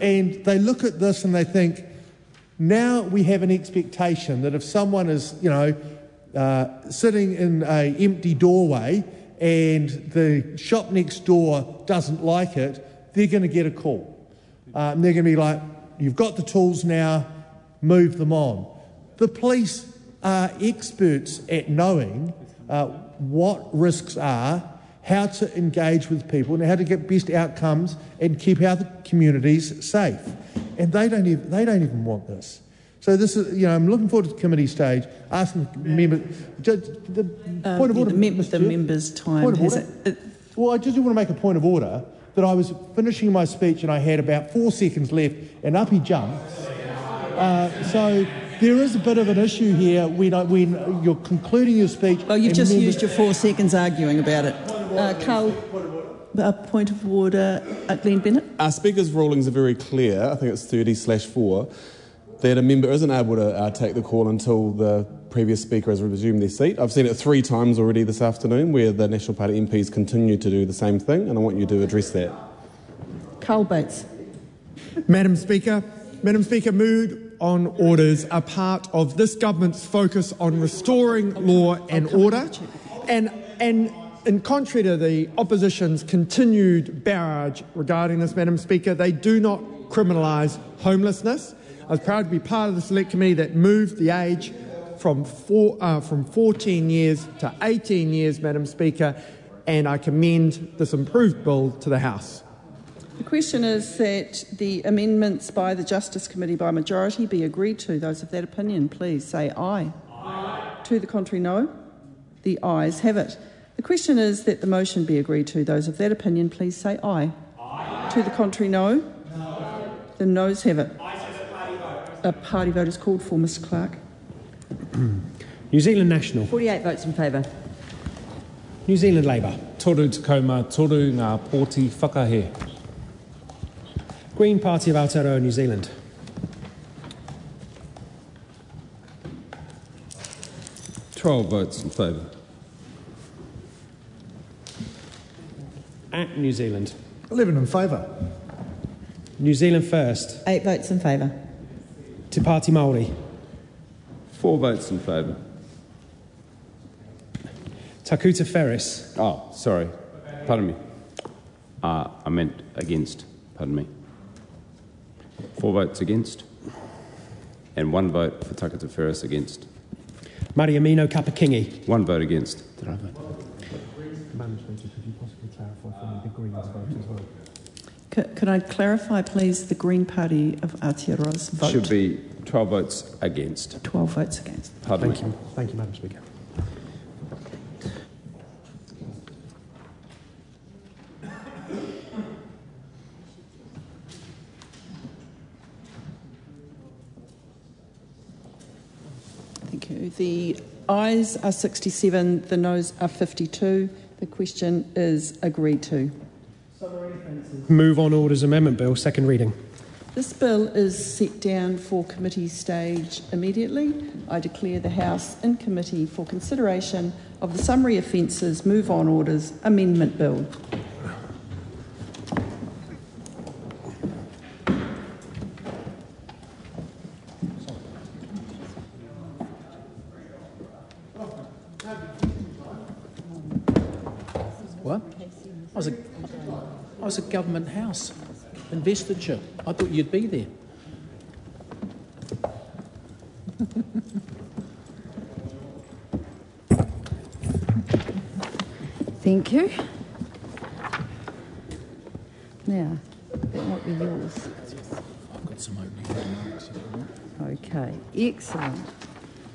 And they look at this and they think, now we have an expectation that if someone is, sitting in an empty doorway and the shop next door doesn't like it, they're going to get a call. And they're going to be like, you've got the tools now, move them on. The police are experts at knowing what risks are, how to engage with people and how to get best outcomes and keep our communities safe. And they don't even want this. So this is, I'm looking forward to the committee stage, asking members... The point of order, the member's time. Point of order. Well, I just want to make a point of order that I was finishing my speech and I had about 4 seconds left and up he jumps. So there is a bit of an issue here when you're concluding your speech... Well, you've just used your 4 seconds arguing about it. Carl, point of order, Glenn Bennett. Our Speaker's rulings are very clear, I think it's 30/4, that a member isn't able to take the call until the previous Speaker has resumed their seat. I've seen it 3 times already this afternoon where the National Party MPs continue to do the same thing, and I want you to address that. Carl Bates. Madam Speaker, mood on orders are part of this government's focus on restoring law and order, and in contrary to the opposition's continued barrage regarding this, Madam Speaker, they do not criminalise homelessness. I was proud to be part of the select committee that moved the age from 14 years to 18 years, Madam Speaker, and I commend this improved bill to the House. The question is that the amendments by the Justice Committee by majority be agreed to. Those of that opinion, please say aye. Aye. To the contrary, no. The ayes have it. The question is that the motion be agreed to. Those of that opinion, please say aye. Aye. To the contrary, no. No. The noes have it. A party vote is called for, Mr Clark. New Zealand National. 48 votes in favour. New Zealand Labour. Toru Takauma, toru ngā pōti whakahe. Green Party of Aotearoa, New Zealand. $12 votes in favour. ACT New Zealand. 11 in favour. New Zealand First. 8 votes in favour. Te Pāti Māori. 4 votes in favour. Takuta Ferris. Oh, sorry. Pardon me. I meant against. Pardon me. 4 votes against. And 1 vote for Takuta Ferris against. Mariamino Kapakingi. 1 vote against. Did I vote? Madam Speaker, could you possibly clarify for me the Greens vote as well? Could I clarify, please, the Green Party of Aotearoa's vote? Should be 12 votes against. 12 votes against. Pardon me. Thank you, Madam Speaker. Thank you. The ayes are 67, the noes are 52. The question is agreed to. Move on orders amendment bill, second reading. This bill is set down for committee stage immediately. I declare the House in committee for consideration of the summary offences move on orders amendment bill. What? I was at Government House, investiture. I thought you'd be there. Thank you. Now, that might be yours. I've got some opening remarks if you want. Okay, excellent.